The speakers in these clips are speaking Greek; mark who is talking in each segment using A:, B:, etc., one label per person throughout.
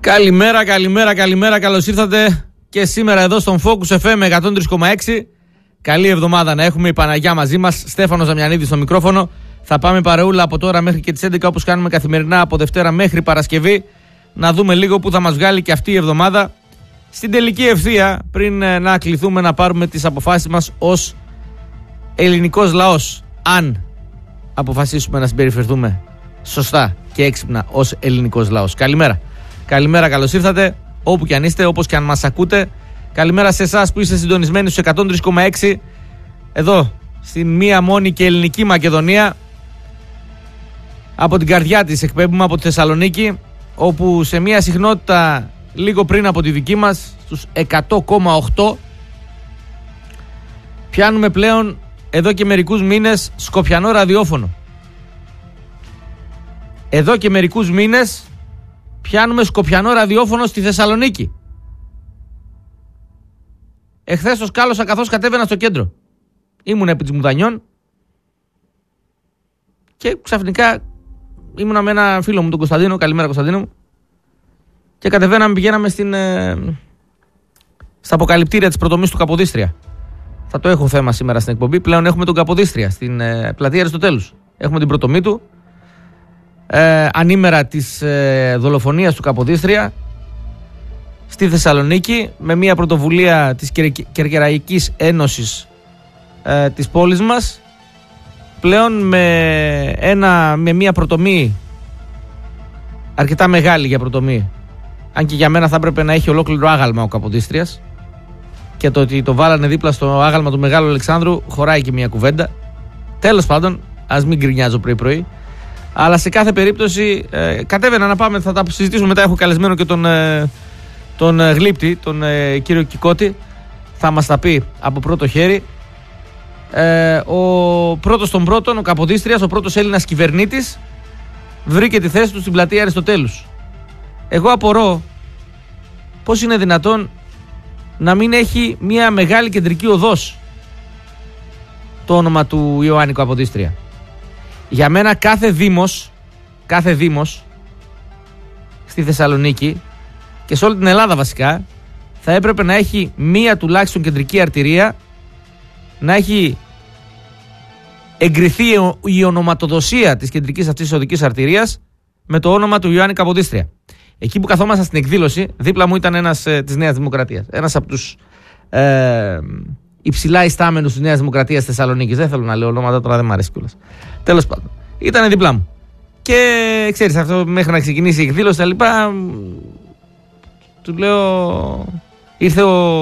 A: Καλημέρα. Καλώς ήρθατε και σήμερα εδώ στον Focus FM 103,6. Καλή εβδομάδα να έχουμε, η Παναγιά μαζί μας, Στέφανος Ζαμιανίδης στο μικρόφωνο. Θα πάμε παρεούλα από τώρα μέχρι και τις 11, όπως κάνουμε καθημερινά από Δευτέρα μέχρι Παρασκευή. Να δούμε λίγο που θα μας βγάλει και αυτή η εβδομάδα. Στην τελική ευθεία, πριν να κληθούμε να πάρουμε τις αποφάσεις μας ως ελληνικός λαός, αν αποφασίσουμε να συμπεριφερθούμε σωστά και έξυπνα ως ελληνικός λαός. Καλημέρα, καλώς ήρθατε, όπου και αν είστε, όπως και αν μας ακούτε. Καλημέρα σε εσάς που είστε συντονισμένοι στους 103,6 εδώ στην μία μόνη και ελληνική Μακεδονία. Από την καρδιά της εκπέμπουμε από τη Θεσσαλονίκη, όπου σε μία συχνότητα λίγο πριν από τη δική μας, στους 100,8, πιάνουμε πλέον εδώ και μερικούς μήνες σκοπιανό ραδιόφωνο. Εδώ και μερικούς μήνες πιάνουμε σκοπιανό ραδιόφωνο στη Θεσσαλονίκη. Εχθές το σκάλωσα καθώς κατέβαινα στο κέντρο. Ήμουν επί της Μουδανιών και ξαφνικά ήμουνα με ένα φίλο μου, τον Κωνσταντίνο. Καλημέρα, Κωνσταντίνο μου. Και πηγαίναμε στα αποκαλυπτήρια της πρωτομής του Καποδίστρια. Θα το έχω θέμα σήμερα στην εκπομπή. Πλέον έχουμε τον Καποδίστρια στην πλατεία Αριστοτέλους. Έχουμε την πρωτομή του. Ανήμερα της δολοφονίας του Καποδίστρια στη Θεσσαλονίκη, με μια πρωτοβουλία της Κερκεραϊκής Ένωσης της πόλης μας, πλέον με μια πρωτομή αρκετά μεγάλη για πρωτομή, αν και για μένα θα έπρεπε να έχει ολόκληρο άγαλμα ο Καποδίστριας, και το ότι το βάλανε δίπλα στο άγαλμα του Μεγάλου Αλεξάνδρου χωράει και μια κουβέντα. Τέλος πάντων, ας μην γκρινιάζω πρωί-πρωί. Αλλά σε κάθε περίπτωση κατέβαινα να πάμε, θα τα συζητήσουμε μετά. Έχω καλεσμένο και τον γλύπτη, τον κύριο Κικώτη. Θα μας τα πει από πρώτο χέρι. Ο πρώτος των πρώτων, ο Καποδίστριας, ο πρώτος Έλληνας κυβερνήτης, βρήκε τη θέση του στην πλατεία Αριστοτέλους. Εγώ απορώ πώς είναι δυνατόν να μην έχει μια μεγάλη κεντρική οδός το όνομα του Ιωάννη Καποδίστρια. Για μένα κάθε δήμος στη Θεσσαλονίκη και σε όλη την Ελλάδα βασικά θα έπρεπε να έχει μία τουλάχιστον κεντρική αρτηρία, να έχει εγκριθεί η ονοματοδοσία της κεντρικής αυτής οδικής αρτηρίας με το όνομα του Ιωάννη Καποδίστρια. Εκεί που καθόμασταν στην εκδήλωση, δίπλα μου ήταν ένας της Νέας Δημοκρατίας, ένας από τους υψηλά ιστάμενους της Νέας Δημοκρατίας της Θεσσαλονίκης. Δεν θέλω να λέω ονόματα, τώρα δεν μου αρέσει κιόλας. Τέλος πάντων, ήταν δίπλα μου. Και ξέρεις, αυτό μέχρι να ξεκινήσει η εκδήλωση τα λοιπά, του λέω, ήρθε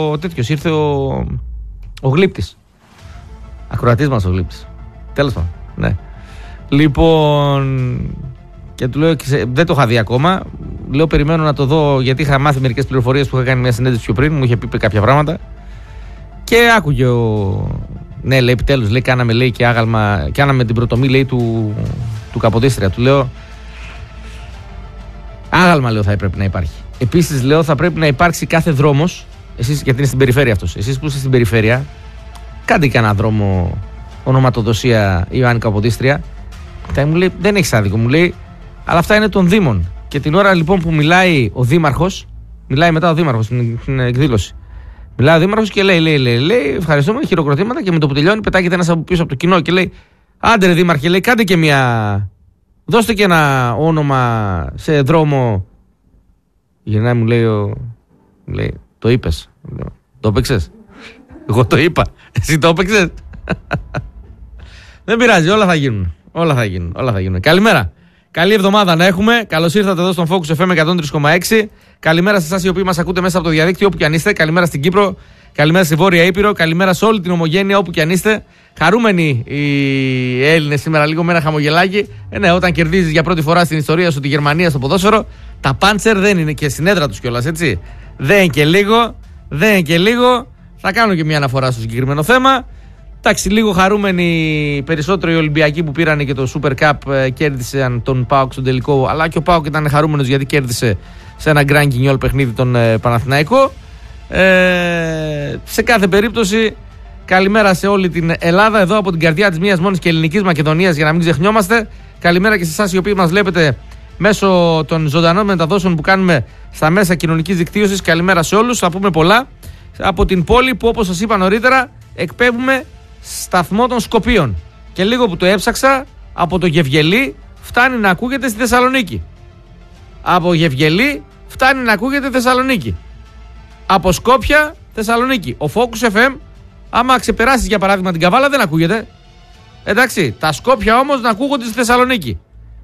A: ο γλύπτης. Ακροατής μας ο γλύπτης. Τέλος πάντων, ναι. Λοιπόν, και του λέω, δεν το είχα δει ακόμα. Λέω, περιμένω να το δω, γιατί είχα μάθει μερικές πληροφορίες που είχα κάνει μια συνέντευξη πιο πριν. Μου είχε πει κάποια πράγματα. Και άκουγε ναι, λέει, επιτέλους, λέει, κάναμε και άγαλμα, κάναμε την πρωτομή, λέει, του Καποδίστρια. Του λέω, άγαλμα, λέω, θα πρέπει να υπάρχει. Επίσης, λέω, θα πρέπει να υπάρξει κάθε δρόμος, εσείς, γιατί είναι στην περιφέρεια αυτός, εσείς που είστε στην περιφέρεια, κάντε και ένα δρόμο ονοματοδοσία Ιωάννη Καποδίστρια. Και μου λέει, δεν έχεις άδικο, μου λέει, αλλά αυτά είναι των Δήμων. Και την ώρα λοιπόν που μιλάει ο Δήμαρχος, μιλάει μετά ο Δήμαρχος στην εκδήλωση. Μιλάει ο Δήμαρχος και λέει, ευχαριστούμε, χειροκροτήματα, και με το που τελειώνει πετάγεται ένας από πίσω από το κοινό και λέει, άντε ρε Δήμαρχε, λέει, κάντε και δώστε και ένα όνομα σε δρόμο. Γυρνάει, μου λέει, το είπες? Το έπαιξες? Εγώ το είπα, εσύ το έπαιξες? Δεν πειράζει, όλα θα γίνουν. Καλημέρα. Καλή εβδομάδα να έχουμε. Καλώς ήρθατε εδώ στον Focus FM 103,6. Καλημέρα σε εσάς οι οποίοι μας ακούτε μέσα από το διαδίκτυο, όπου και αν είστε. Καλημέρα στην Κύπρο. Καλημέρα στη Βόρεια Ήπειρο. Καλημέρα σε όλη την ομογένεια, όπου και αν είστε. Χαρούμενοι οι Έλληνες σήμερα, λίγο με ένα χαμογελάκι. Ναι, όταν κερδίζεις για πρώτη φορά στην ιστορία σου τη Γερμανία στο ποδόσφαιρο, τα πάντσερ δεν είναι και στην έδρα τους κιόλας, έτσι. Δεν και λίγο. Θα κάνω και μια αναφορά στο συγκεκριμένο θέμα. Εντάξει, λίγο χαρούμενοι περισσότερο οι Ολυμπιακοί που πήραν και το Super Cup, κέρδισαν τον ΠΑΟΚ στον τελικό, αλλά και ο ΠΑΟΚ ήταν χαρούμενος γιατί κέρδισε σε ένα γκραν κινιόλ παιχνίδι τον Παναθηναϊκό. Σε κάθε περίπτωση, καλημέρα σε όλη την Ελλάδα, εδώ από την καρδιά της μίας μόνης και ελληνικής Μακεδονίας, για να μην ξεχνιόμαστε. Καλημέρα και σε εσάς οι οποίοι μας βλέπετε μέσω των ζωντανών μεταδόσεων που κάνουμε στα μέσα κοινωνικής δικτύωσης. Καλημέρα σε όλους. Θα πούμε πολλά. Από την πόλη που, όπως σας είπα νωρίτερα, εκπέμπουμε σταθμό των Σκοπίων. Και λίγο που το έψαξα, από το Γευγελί φτάνει να ακούγεται στη Θεσσαλονίκη. Από Γευγελί φτάνει να ακούγεται Θεσσαλονίκη. Από Σκόπια, Θεσσαλονίκη. Ο Focus FM, άμα ξεπεράσεις για παράδειγμα την Καβάλα, δεν ακούγεται. Εντάξει, τα Σκόπια όμως να ακούγονται στη Θεσσαλονίκη.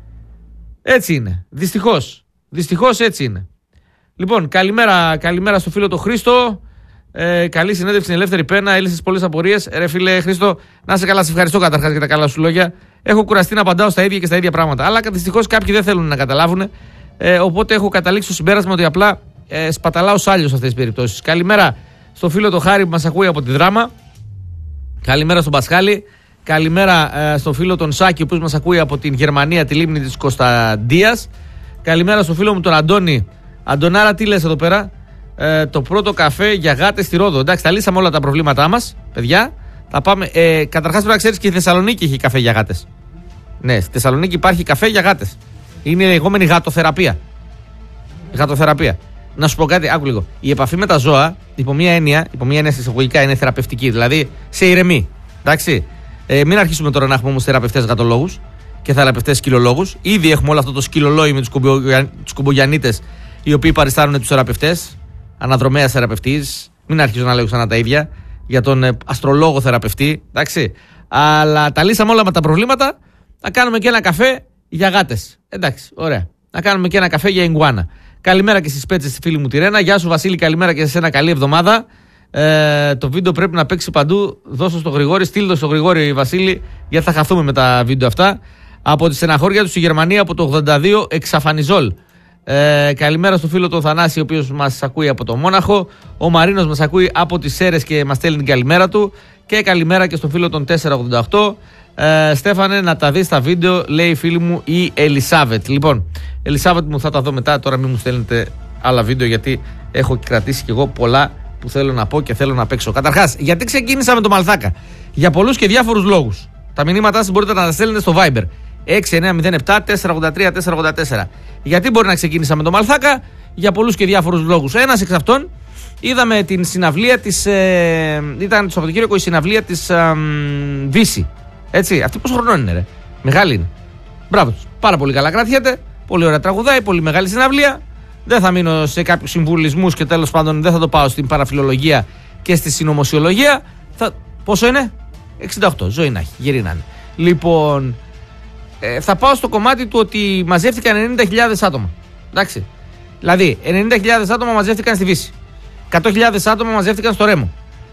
A: Έτσι είναι. Δυστυχώς έτσι είναι. Λοιπόν, καλημέρα στο φίλο το Χρήστο. Καλή συνέντευξη στην Ελεύθερη Πένα. Έλυσες πολλές απορίες. Ρε φίλε Χρήστο, να σε καλά. Σε ευχαριστώ καταρχάς για τα καλά σου λόγια. Έχω κουραστεί να απαντάω στα ίδια και στα ίδια πράγματα. Αλλά δυστυχώς κάποιοι δεν θέλουν να καταλάβουν. Οπότε έχω καταλήξει στο συμπέρασμα ότι απλά σπαταλάω σάλιο σε αυτές τις περιπτώσεις. Καλημέρα στο φίλο το Χάρη που μας ακούει από τη Δράμα. Καλημέρα στον Πασχάλη. Καλημέρα στο φίλο τον Σάκη, ο οποίος μας ακούει από την Γερμανία, τη λίμνη της Κωνσταντίας. Καλημέρα στο φίλο μου τον Αντώνη. Αντωνάρα, τι λες εδώ πέρα? Το πρώτο καφέ για γάτες στη Ρόδο. Εντάξει, τα λύσαμε όλα τα προβλήματά μας, παιδιά. Θα πάμε. Καταρχάς πρέπει να ξέρεις και η Θεσσαλονίκη έχει καφέ για γάτες. Ναι, στη Θεσσαλονίκη υπάρχει καφέ για γάτες. Είναι η λεγόμενη γατοθεραπεία. Γατοθεραπεία. Να σου πω κάτι, άκου λίγο. Η επαφή με τα ζώα, υπό μία έννοια εισαγωγικά, είναι θεραπευτική. Δηλαδή σε ηρεμεί. Εντάξει. Μην αρχίσουμε τώρα να έχουμε όμως θεραπευτές γατολόγους και θεραπευτές σκυλολόγους. Ήδη έχουμε όλο αυτό το σκυλολόι με τους κουμπογιαννίτες, οι οποίοι παριστάνουν τους θεραπευτές. Αναδρομέας θεραπευτής. Μην αρχίσω να λέω ξανά τα ίδια. Για τον αστρολόγο θεραπευτή. Εντάξει. Αλλά τα λύσαμε όλα με τα προβλήματα. Να κάνουμε και ένα καφέ για γάτες. Εντάξει, ωραία. Να κάνουμε και ένα καφέ για ιγκουάνα. Καλημέρα και στις πέτσες στη φίλη μου τη Ρένα. Γεια σου Βασίλη, καλημέρα και σε εσένα. Καλή εβδομάδα. Το βίντεο πρέπει να παίξει παντού. Δώσω στο Γρηγόρη, στείλ το στο Γρηγόρη Βασίλη, γιατί θα χαθούμε με τα βίντεο αυτά. Από τη στεναχώρια του στη Γερμανία από το 82 εξαφανιζόλ. Καλημέρα στο φίλο τον Θανάση, ο οποίος μας ακούει από το Μόναχο. Ο Μαρίνος μας ακούει από τις Σέρρες και μας στέλνει την καλημέρα του. Και καλημέρα και στο φίλο τον 488. Στέφανε, να τα δεις τα βίντεο, λέει η φίλη μου η Ελισάβετ. Λοιπόν, Ελισάβετ μου, θα τα δω μετά. Τώρα μην μου στέλνετε άλλα βίντεο, γιατί έχω κρατήσει κι εγώ πολλά που θέλω να πω και θέλω να παίξω. Καταρχάς, γιατί ξεκίνησα με το Μαλθάκα? Για πολλούς και διάφορους λόγους. Τα μηνύματά σας μπορείτε να τα στέλνετε στο Viber 6907-483-484. Γιατί μπορεί να ξεκίνησα με το Μαλθάκα? Για πολλούς και διάφορους λόγους. Ένας εξ αυτών, είδαμε την συναυλία της. Ήταν το Σαββατοκύριακο η συναυλία της Βύση. Έτσι, αυτή πόσο χρονών είναι, ρε? Μεγάλη είναι. Μπράβο τους. Πάρα πολύ καλά κρατιέται. Πολύ ωραία τραγουδάει. Πολύ μεγάλη συναυλία. Δεν θα μείνω σε κάποιους συμβουλισμούς και τέλος πάντων δεν θα το πάω στην παραφιλολογία και στη συνωμοσιολογία. Πόσο είναι? 68. Ζωή να έχει. Γύρι να είναι. Λοιπόν, θα πάω στο κομμάτι του ότι μαζεύτηκαν 90.000 άτομα. Εντάξει. Δηλαδή, 90.000 άτομα μαζεύτηκαν στη Βύση. 100.000 άτομα μαζεύτηκαν στο Ρέμο.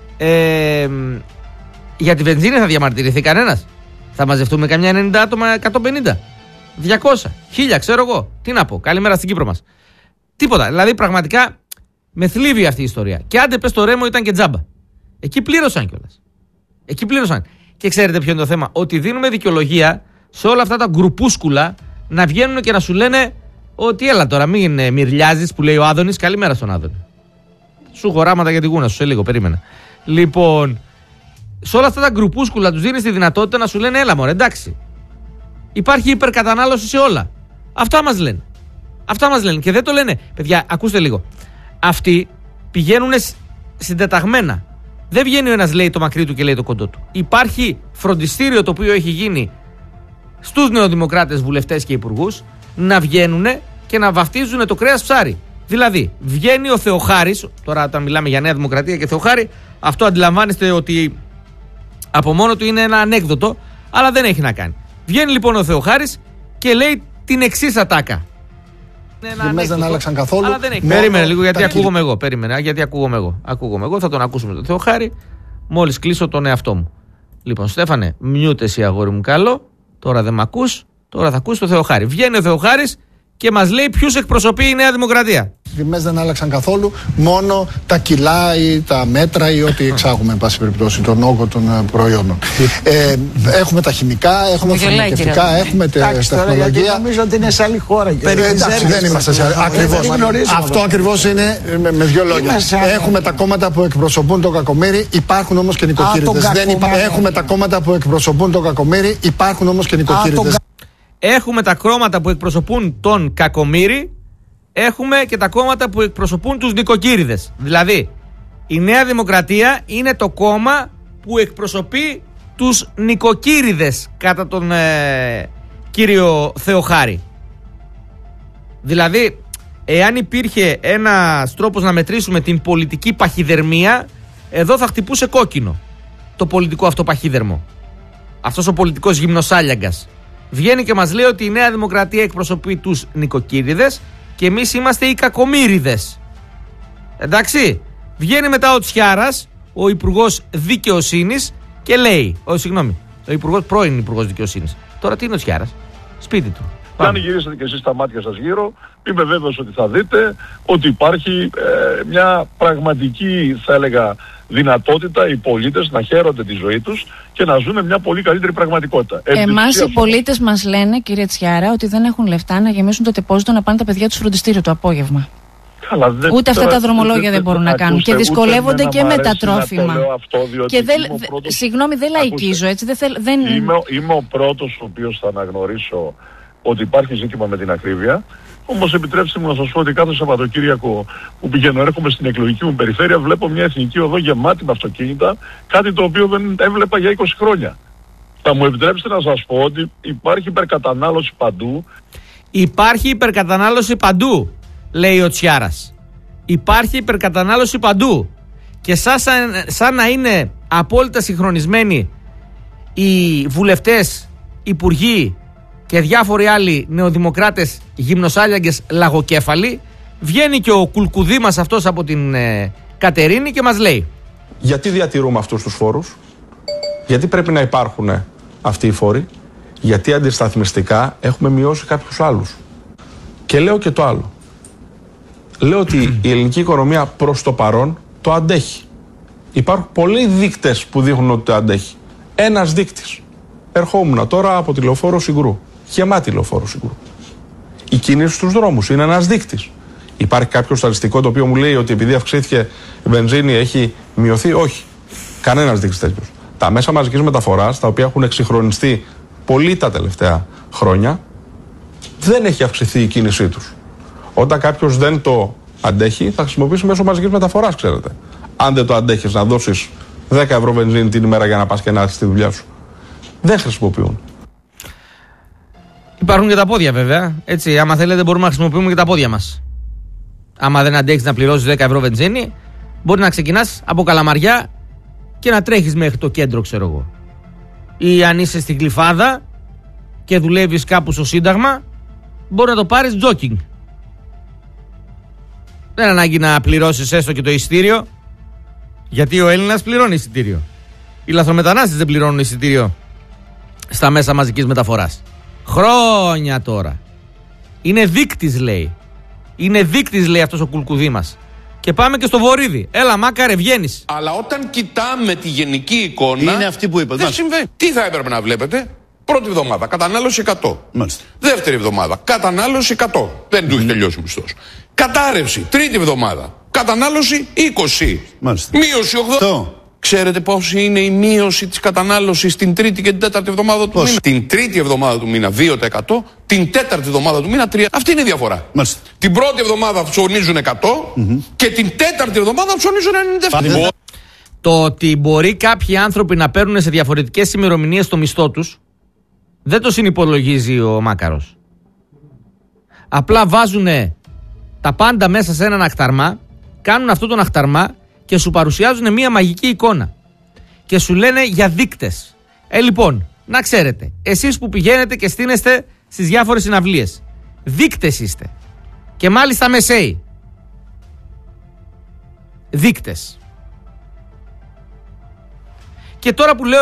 A: Για τη βενζίνη θα διαμαρτυρηθεί κανένας? Θα μαζευτούμε καμιά 90 άτομα, 150, 200, 1000, ξέρω εγώ. Τι να πω? Καλημέρα στην Κύπρο μας. Τίποτα. Δηλαδή, πραγματικά με θλίβει αυτή η ιστορία. Και άντε πες το Ρέμο ήταν και τζάμπα. Εκεί πλήρωσαν κιόλας. Εκεί πλήρωσαν. Και ξέρετε ποιο είναι το θέμα? Ότι δίνουμε δικαιολογία σε όλα αυτά τα γκρουπούσκουλα να βγαίνουν και να σου λένε ότι έλα τώρα, μην μυρλιάζεις, που λέει ο Άδωνης. Καλημέρα στον Άδωνη. Σου χωράματα για την γούνα σου, σε λίγο, περίμενα. Λοιπόν, σε όλα αυτά τα γκρουπούσκουλα τους δίνεις τη δυνατότητα να σου λένε έλα μωρέ, εντάξει. Υπάρχει υπερκατανάλωση σε όλα. Αυτά μας λένε. Αυτά μας λένε. Και δεν το λένε. Παιδιά, ακούστε λίγο. Αυτοί πηγαίνουν συντεταγμένα. Δεν βγαίνει ο ένας, λέει το μακρύ του και λέει το κοντό του. Υπάρχει φροντιστήριο το οποίο έχει γίνει στους νεοδημοκράτες βουλευτές και υπουργούς να βγαίνουν και να βαφτίζουν το κρέας ψάρι. Δηλαδή, βγαίνει ο Θεοχάρης, τώρα όταν μιλάμε για Νέα Δημοκρατία και Θεοχάρη, αυτό αντιλαμβάνεστε ότι από μόνο του είναι ένα ανέκδοτο, αλλά δεν έχει να κάνει. Βγαίνει λοιπόν ο Θεοχάρης και λέει την εξής ατάκα.
B: Οι δεν άλλαξαν καθόλου.
A: Περίμενε λίγο, γιατί ακούγομαι εγώ. Ακούγομαι εγώ, θα τον ακούσουμε τον Θεοχάρη μόλις κλείσω τον εαυτό μου. Λοιπόν, Στέφανε, μιούτε εσύ αγόρι μου καλό. Τώρα δεν μ' ακούς. Τώρα θα ακούσει τον Θεοχάρη. Βγαίνει ο Θεοχάρης και μας λέει ποιους εκπροσωπεί η Νέα Δημοκρατία.
B: Οι τιμές δεν άλλαξαν καθόλου. Μόνο τα κιλά ή τα μέτρα ή ό,τι εξάγουμε, εν πάση περιπτώσει, τον όγκο των προϊόντων. Έχουμε τα χημικά, έχουμε τα φαρμακευτικά, έχουμε τεχνολογία.
C: Νομίζω ότι είναι σε άλλη χώρα.
B: Δεν είμαστε σε άλλη χώρα. Αυτό ακριβώς είναι με δύο λόγια. Έχουμε τα κόμματα που εκπροσωπούν τον κακομοίρη, υπάρχουν όμως και νοικοκύριδες. Έχουμε τα κόμματα που εκπροσωπούν τον κακομοίρη, υπάρχουν όμως και νοικοκύριδες.
A: Έχουμε τα κόμματα που εκπροσωπούν τον κακομοίρη, έχουμε και τα κόμματα που εκπροσωπούν τους νοικοκύριδες. Δηλαδή, η Νέα Δημοκρατία είναι το κόμμα που εκπροσωπεί τους νοικοκύριδες κατά τον κύριο Θεοχάρη. Δηλαδή, εάν υπήρχε ένας τρόπος να μετρήσουμε την πολιτική παχυδερμία, εδώ θα χτυπούσε κόκκινο το πολιτικό αυτό παχύδερμο. Αυτός ο πολιτικός γυμνοσάλιαγκας βγαίνει και μας λέει ότι η Νέα Δημοκρατία εκπροσωπεί τους νοικοκύριδες και εμείς είμαστε οι κακομοίριδες. Εντάξει, βγαίνει μετά ο Τσιάρας, ο Υπουργός Δικαιοσύνης, και λέει, ο πρώην Υπουργός Δικαιοσύνης. Τώρα τι είναι ο Τσιάρας? Σπίτι του.
C: Και αν γυρίσετε και εσείς τα μάτια σας γύρω, είμαι βέβαιος ότι θα δείτε ότι υπάρχει μια πραγματική, θα έλεγα, δυνατότητα οι πολίτες να χαίρονται τη ζωή τους και να ζουν μια πολύ καλύτερη πραγματικότητα.
D: Εμάς οι πολίτες μας λένε, κύριε Τσιάρα, ότι δεν έχουν λεφτά να γεμίσουν το τεπόζιτο να πάνε τα παιδιά τους φροντιστήριο το απόγευμα.
C: Καλά,
D: ούτε αυτά τα δρομολόγια δεν μπορούν να κάνουν. Και δυσκολεύονται και με τα τρόφιμα. Και συγγνώμη, δεν λαϊκίζω, έτσι.
C: Είμαι ο πρώτος ο οποίος θα αναγνωρίσω ότι υπάρχει ζήτημα με την ακρίβεια. Όμως επιτρέψτε μου να σας πω ότι κάθε Σαββατοκύριακο που πηγαίνω, έρχομαι στην εκλογική μου περιφέρεια, βλέπω μια εθνική οδό γεμάτη με αυτοκίνητα, κάτι το οποίο δεν έβλεπα για 20 χρόνια. Θα μου επιτρέψετε να σας πω ότι υπάρχει υπερκατανάλωση παντού.
A: Υπάρχει υπερκατανάλωση παντού, λέει ο Τσιάρας. Υπάρχει υπερκατανάλωση παντού. Και σαν να είναι απόλυτα συγχρονισμένοι οι βουλευτές, υπουργοί και διάφοροι άλλοι νεοδημοκράτες γυμνοσάλιαγκες λαγοκέφαλοι, βγαίνει και ο κουλκουδήμας αυτός από την Κατερίνη και μας λέει:
E: γιατί διατηρούμε αυτούς τους φόρους? Γιατί πρέπει να υπάρχουν αυτοί οι φόροι? Γιατί αντισταθμιστικά έχουμε μειώσει κάποιους άλλους. Και λέω και το άλλο. Λέω ότι η ελληνική οικονομία προς το παρόν το αντέχει. Υπάρχουν πολλοί δείκτες που δείχνουν ότι το αντέχει. Ένας δείκτης. Ερχόμουν τώρα από τη Λεωφόρο Συγκρού. Γεμάτη Λεωφόρο Συγκρού. Η κίνηση στους δρόμους είναι ένας δείκτης. Υπάρχει κάποιο στατιστικό το οποίο μου λέει ότι επειδή αυξήθηκε η βενζίνη έχει μειωθεί? Όχι. Κανένας δείκτης τέτοιος. Τα μέσα μαζικής μεταφοράς, τα οποία έχουν εξυγχρονιστεί πολύ τα τελευταία χρόνια, δεν έχει αυξηθεί η κίνησή τους. Όταν κάποιος δεν το αντέχει, θα χρησιμοποιήσει μέσω μαζικής μεταφοράς, ξέρετε. Αν δεν το αντέχεις να δώσεις 10 ευρώ βενζίνη την ημέρα για να πας και να έρθεις στη δουλειά σου, δεν χρησιμοποιούν.
A: Υπάρχουν και τα πόδια βέβαια. Έτσι, άμα θέλετε, μπορούμε να χρησιμοποιούμε και τα πόδια μας. Άμα δεν αντέχεις να πληρώσεις 10 ευρώ βενζίνη, μπορεί να ξεκινάς από Καλαμαριά και να τρέχεις μέχρι το κέντρο, ξέρω εγώ. Ή αν είσαι στην Γλυφάδα και δουλεύεις κάπου στο Σύνταγμα, μπορεί να το πάρεις τζόκινγκ. Δεν ανάγκη να πληρώσεις έστω και το εισιτήριο, γιατί ο Έλληνας πληρώνει εισιτήριο. Οι λαθρομετανάστες δεν πληρώνουν εισιτήριο στα μέσα μαζικής μεταφοράς. Χρόνια τώρα. Είναι δείκτης, λέει. Είναι δείκτης, λέει αυτός ο κουλκουδήμας. Και πάμε και στο Βορίδι. Έλα, Μάκαρε, βγαίνεις.
F: Αλλά όταν κοιτάμε τη γενική εικόνα,
G: είναι αυτή που είπα.
F: δεν συμβαίνει. Τι θα έπρεπε να βλέπετε? Πρώτη εβδομάδα, κατανάλωση 100.
G: Μάλιστα.
F: Δεύτερη εβδομάδα, κατανάλωση 100. Δεν του έχει τελειώσει ο μισθός. Κατάρρευση, τρίτη εβδομάδα, κατανάλωση 20.
G: Μάλιστα.
F: Μείωση 80. Ξέρετε πόση είναι η μείωση της κατανάλωσης την τρίτη και την τέταρτη εβδομάδα του μήνα? Την τρίτη εβδομάδα του μήνα 2%, την τέταρτη εβδομάδα του μήνα 3%. Αυτή είναι η διαφορά.
G: Μάλιστα.
F: Την πρώτη εβδομάδα ψωνίζουν 100 και την τέταρτη εβδομάδα ψωνίζουν 97.
A: Το ότι μπορεί κάποιοι άνθρωποι να παίρνουν σε διαφορετικές ημερομηνίες το μισθό τους, δεν το συνυπολογίζει ο Μάκαρος. Απλά βάζουν τα πάντα μέσα σε έναν αχταρμά, κάνουν αυτόν τον αχταρμά και σου παρουσιάζουν μια μαγική εικόνα. Και σου λένε για δείκτες. Λοιπόν, να ξέρετε, εσείς που πηγαίνετε και στείνεστε στις διάφορες συναυλίες, δείκτες είστε. Και μάλιστα μεσαίοι. Δείκτες. Και τώρα που λέω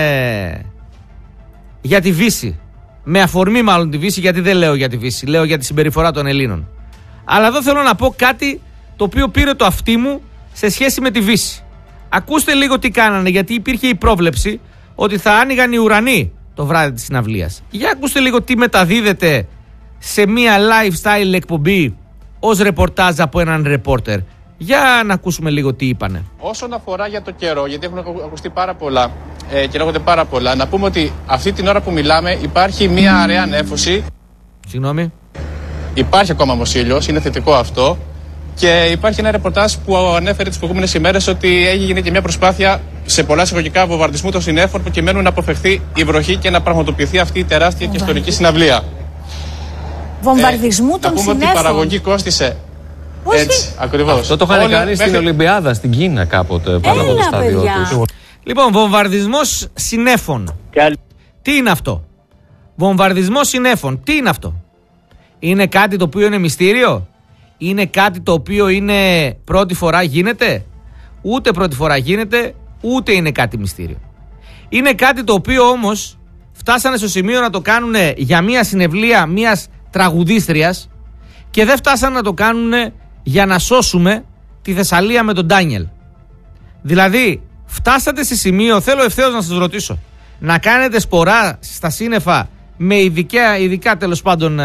A: για τη Βύση, με αφορμή μάλλον τη Βύση, γιατί δεν λέω για τη Βύση, λέω για τη συμπεριφορά των Ελλήνων. Αλλά εδώ θέλω να πω κάτι το οποίο πήρε το αυτί μου σε σχέση με τη Βύση. Ακούστε λίγο τι κάνανε, γιατί υπήρχε η πρόβλεψη ότι θα άνοιγαν οι ουρανοί το βράδυ της συναυλίας. Για ακούστε λίγο τι μεταδίδεται σε μια lifestyle εκπομπή ως ρεπορτάζ από έναν ρεπόρτερ. Για να ακούσουμε λίγο τι είπανε.
G: Όσον αφορά για το καιρό, γιατί έχουν ακουστεί πάρα πολλά και λέγονται πάρα πολλά, να πούμε ότι αυτή την ώρα που μιλάμε υπάρχει μια αραιά νέφωση.
A: Συγγνώμη.
G: Υπάρχει ακόμα όμως ήλιος, είναι θετικό αυτό. Και υπάρχει ένα ρεπορτάζ που ανέφερε τις προηγούμενες ημέρες ότι έγινε και μια προσπάθεια σε πολλά εισαγωγικά βομβαρδισμού των συννέφων προκειμένου να αποφευχθεί η βροχή και να πραγματοποιηθεί αυτή η τεράστια και ιστορική συναυλία.
D: Βομβαρδισμού των συννέφων.
G: Να πούμε ότι η παραγωγή κόστισε.
D: Όχι.
G: Έτσι, ακριβώς.
H: Αυτό το είχαν κάνει στην Ολυμπιάδα στην Κίνα κάποτε πάνω από το στάδιο του.
A: Λοιπόν, βομβαρδισμός συννέφων. Τι είναι αυτό? Βομβαρδισμός συννέφων. Τι είναι αυτό? Είναι κάτι το οποίο είναι μυστήριο? Είναι κάτι το οποίο είναι πρώτη φορά γίνεται? Ούτε πρώτη φορά γίνεται, ούτε είναι κάτι μυστήριο. Είναι κάτι το οποίο όμως φτάσανε στο σημείο να το κάνουν για μια συναυλία μιας τραγουδίστριας και δεν φτάσανε να το κάνουν για να σώσουμε τη Θεσσαλία με τον Ντάνιελ. Δηλαδή, φτάσατε σε σημείο, θέλω ευθέως να σας ρωτήσω, να κάνετε σπορά στα σύννεφα με ειδικά τέλος πάντων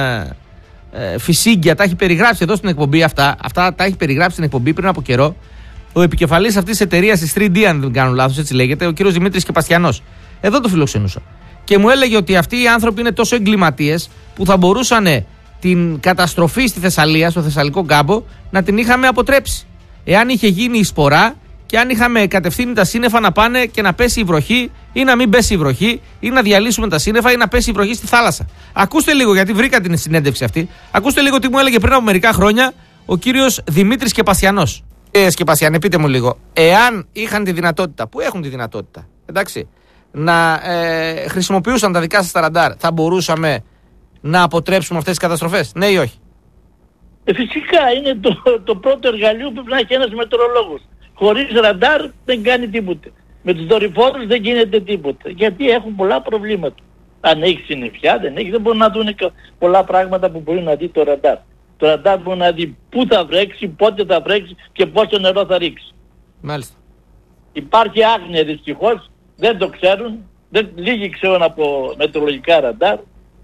A: φυσίγγια, τα έχει περιγράψει εδώ στην εκπομπή αυτά τα έχει περιγράψει στην εκπομπή πριν από καιρό ο επικεφαλής αυτής της εταιρείας της 3D, αν δεν κάνω λάθος, έτσι λέγεται, ο κύριος Δημήτρης Κεπαστιανός. Εδώ το φιλοξενούσα. Και μου έλεγε ότι αυτοί οι άνθρωποι είναι τόσο εγκληματίες που θα μπορούσαν την καταστροφή στη Θεσσαλία, στο Θεσσαλικό κάμπο, να την είχαμε αποτρέψει. Εάν είχε γίνει η σπορά και αν είχαμε κατευθύνει τα σύννεφα να πάνε και να πέσει η βροχή ή να μην πέσει η βροχή ή να διαλύσουμε τα σύννεφα ή να πέσει η βροχή στη θάλασσα. Ακούστε λίγο, γιατί βρήκα την συνέντευξη αυτή. Ακούστε λίγο τι μου έλεγε πριν από μερικά χρόνια ο κύριος Δημήτρης Κεπαστιανός. Σκεπασιάνε, πείτε μου λίγο, εάν είχαν τη δυνατότητα, που έχουν τη δυνατότητα, εντάξει, να χρησιμοποιούσαν τα δικά σας τα ραντάρ, θα μπορούσαμε να αποτρέψουμε αυτές τις καταστροφές, ναι ή όχι?
I: Φυσικά είναι το πρώτο εργαλείο που πρέπει να έχει ένας μετεωρολόγος. Χωρίς ραντάρ δεν κάνει τίποτε. Με τους δορυφόρους δεν γίνεται τίποτε. Γιατί έχουν πολλά προβλήματα. Αν έχει συννεφιά, δεν μπορούν να δουν πολλά πράγματα που μπορεί να δει το ραντάρ. Το ραντάρ μπορεί να δει πού θα βρέξει, πότε θα βρέξει και πόσο νερό θα ρίξει.
A: Μάλιστα.
I: Υπάρχει άγνοια δυστυχώς, δεν το ξέρουν. Λίγοι ξέρουν από μετεωρολογικά ραντάρ.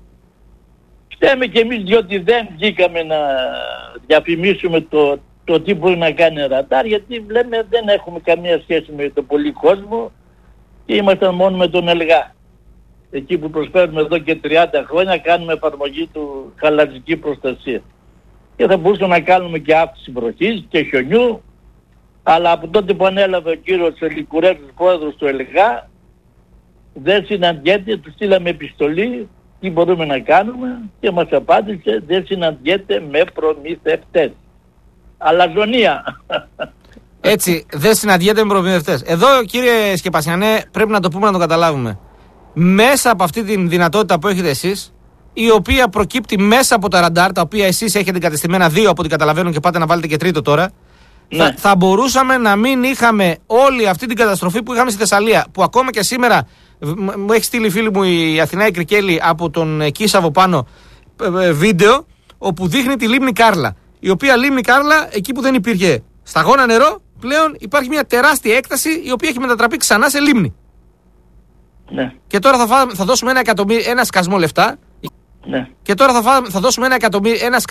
I: Φταίμε κι εμείς διότι δεν βγήκαμε να διαφημίσουμε το τι μπορεί να κάνει ραντάρ, γιατί λέμε δεν έχουμε καμία σχέση με τον πολύ κόσμο και ήμασταν μόνο με τον ΕΛΓΑ. Εκεί που προσφέρουμε εδώ και 30 χρόνια κάνουμε εφαρμογή του χαλαζική προστασία. Και θα μπορούσαμε να κάνουμε και αύξηση βροχής και χιονιού, αλλά από τότε που ανέλαβε ο κύριος Λικουρέτος, πρόεδρος του ΕΛΓΑ, δεν συναντιέται, του στείλαμε επιστολή τι μπορούμε να κάνουμε και μας απάντησε δεν συναντιέται με προμηθευτές. Αλαζονία.
A: Έτσι, δεν συναντιέται με προμηθευτές. Εδώ, κύριε Σκεπασιανέ, πρέπει να το πούμε να το καταλάβουμε. Μέσα από αυτή τη δυνατότητα που έχετε εσείς, η οποία προκύπτει μέσα από τα ραντάρ, τα οποία εσείς έχετε εγκατεστημένα 2 από ό,τι καταλαβαίνω και πάτε να βάλετε και 3ο τώρα, ναι. θα μπορούσαμε να μην είχαμε όλη αυτή την καταστροφή που είχαμε στη Θεσσαλία. Που ακόμα και σήμερα μου έχει στείλει φίλη μου η Αθηνά Κρικέλη από τον Κίσαβο πάνω βίντεο, όπου δείχνει τη λίμνη Κάρλα. Η οποία λίμνη Κάρλα, εκεί που δεν υπήρχε σταγόνα νερό, πλέον υπάρχει μια τεράστια έκταση η οποία έχει μετατραπεί ξανά σε λίμνη.
I: Ναι.
A: Και τώρα θα δώσουμε ένα σκασμό λεφτά.
I: Ναι.
A: Και τώρα θα δώσουμε ένα